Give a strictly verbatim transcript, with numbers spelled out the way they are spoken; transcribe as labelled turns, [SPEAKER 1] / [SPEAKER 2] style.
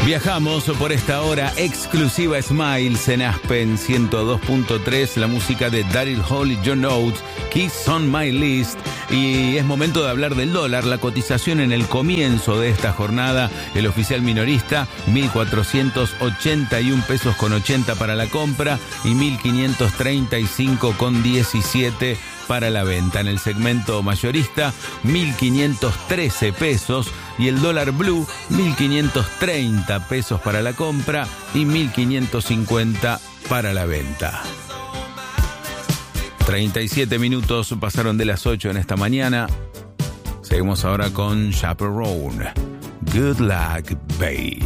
[SPEAKER 1] Viajamos por esta hora exclusiva Smiles en Aspen ciento dos punto tres, la música de Daryl Hall y John Oates, Kiss on My List. Y es momento de hablar del dólar. La cotización en el comienzo de esta jornada, el oficial minorista, mil cuatrocientos ochenta y un pesos con ochenta para la compra y mil quinientos treinta y cinco con diecisiete para la venta. En el segmento mayorista, mil quinientos trece pesos, y el dólar blue, mil quinientos treinta pesos para la compra y mil quinientos cincuenta para la venta. treinta y siete minutos pasaron de las ocho en esta mañana. Seguimos ahora con Chaperone. Good luck, babe.